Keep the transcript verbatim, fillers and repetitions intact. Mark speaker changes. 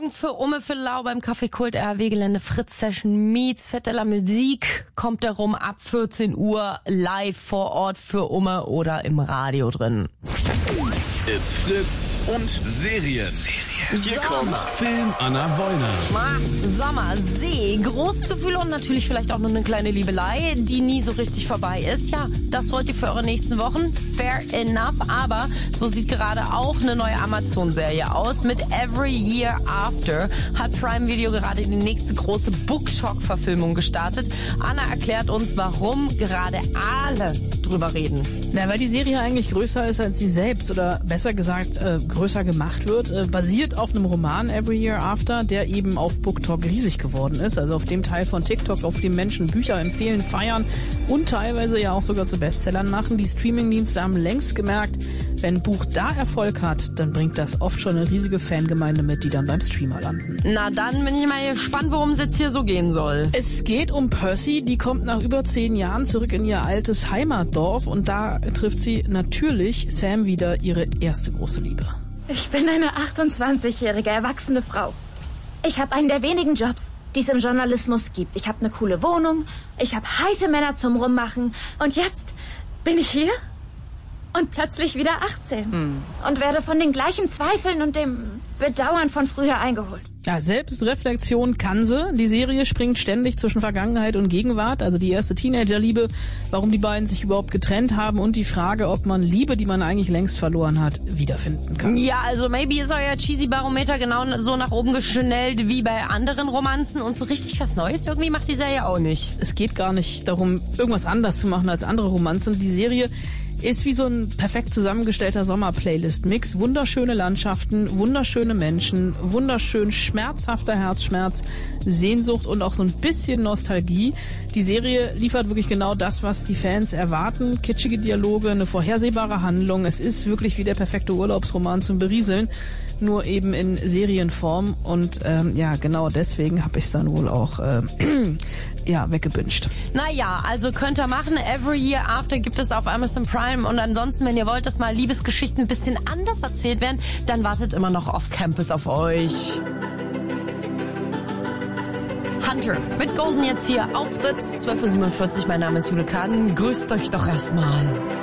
Speaker 1: Morgen für Umme für Lau beim Kaffeekult R H W-Gelände. Fritz Session meets Fête de la Musique. Kommt darum ab vierzehn Uhr live vor Ort für Umme oder im Radio drin.
Speaker 2: It's Fritz und Serien. Hier
Speaker 1: Sommer.
Speaker 2: kommt Film Anna Wollner.
Speaker 1: Sommer, See, große Gefühle und natürlich vielleicht auch noch eine kleine Liebelei, die nie so richtig vorbei ist. Ja, das wollt ihr für eure nächsten Wochen. Fair enough. Aber so sieht gerade auch eine neue Amazon-Serie aus. Mit Every Year After hat Prime Video gerade die nächste große Bookshock-Verfilmung gestartet. Anna erklärt uns, warum gerade alle drüber reden.
Speaker 3: Na, weil die Serie eigentlich größer ist als sie selbst oder besser gesagt äh, größer gemacht wird, äh, basiert auf einem Roman Every Year After, der eben auf BookTok riesig geworden ist, also auf dem Teil von TikTok, auf dem Menschen Bücher empfehlen, feiern und teilweise ja auch sogar zu Bestsellern machen. Die Streamingdienste haben längst gemerkt, wenn ein Buch da Erfolg hat, dann bringt das oft schon eine riesige Fangemeinde mit, die dann beim Streamer landen.
Speaker 1: Na, dann bin ich mal gespannt, worum es jetzt hier so gehen soll.
Speaker 3: Es geht um Percy, die kommt nach über zehn Jahren zurück in ihr altes Heimatdorf und da trifft sie natürlich Sam wieder, ihre erste große Liebe.
Speaker 4: Ich bin eine achtundzwanzigjährige erwachsene Frau. Ich habe einen der wenigen Jobs, die es im Journalismus gibt. Ich habe eine coole Wohnung, ich habe heiße Männer zum Rummachen und jetzt bin ich hier und plötzlich wieder achtzehn hm. und werde von den gleichen Zweifeln und dem Bedauern von früher eingeholt.
Speaker 3: Ja, Selbstreflexion kann sie. Die Serie springt ständig zwischen Vergangenheit und Gegenwart, also die erste Teenagerliebe, warum die beiden sich überhaupt getrennt haben und die Frage, ob man Liebe, die man eigentlich längst verloren hat, wiederfinden kann.
Speaker 1: Ja, also maybe ist euer Cheesy-Barometer genau so nach oben geschnellt wie bei anderen Romanzen und so richtig was Neues irgendwie macht die Serie auch nicht.
Speaker 3: Es geht gar nicht darum, irgendwas anders zu machen als andere Romanzen. Die Serie ist wie so ein perfekt zusammengestellter Sommer-Playlist-Mix. Wunderschöne Landschaften, wunderschöne Menschen, wunderschön schmerzhafter Herzschmerz, Sehnsucht und auch so ein bisschen Nostalgie. Die Serie liefert wirklich genau das, was die Fans erwarten. Kitschige Dialoge, eine vorhersehbare Handlung. Es ist wirklich wie der perfekte Urlaubsroman zum Berieseln, nur eben in Serienform. Und ähm, ja, genau deswegen habe ich es dann wohl auch äh, ja, weggebinged.
Speaker 1: Naja, also könnt ihr machen. Every Year After gibt es auf Amazon Prime. Und ansonsten, wenn ihr wollt, dass mal Liebesgeschichten ein bisschen anders erzählt werden, dann wartet immer noch Off Campus auf euch. Hunter mit Golden jetzt hier auf Fritz. zwölf Uhr siebenundvierzig, mein Name ist Jule Kahn. Grüßt euch doch erstmal.